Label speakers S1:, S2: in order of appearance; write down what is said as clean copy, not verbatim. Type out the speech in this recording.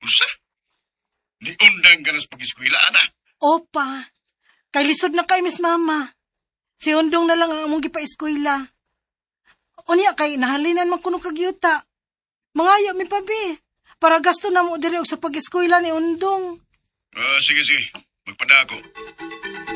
S1: Usa? Di undang ka na sa pag-eskwela, ana?
S2: Opa, kay lisod na kay Miss Mama. Si Undong na lang ang among gipa-eskwela. Unya kay nahalinan man kuno kagyuta. Mangaya mi pabi. Para gasto na mo diri og sa pag-eskwela ni Undong.
S1: Sige. Magpada ako.